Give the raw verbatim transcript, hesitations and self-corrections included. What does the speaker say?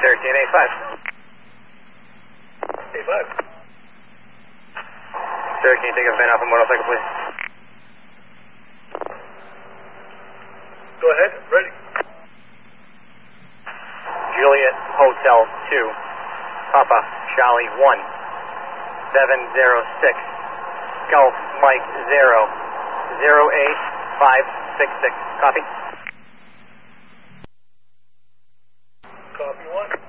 thirteen, eight five. eight five. Sir, can you take a Van Alpha motorcycle, please? Go ahead, ready. Juliet Hotel two, Papa Charlie one, seven zero six, Golf Mike zero, zero eight five six six. Copy? Copy one.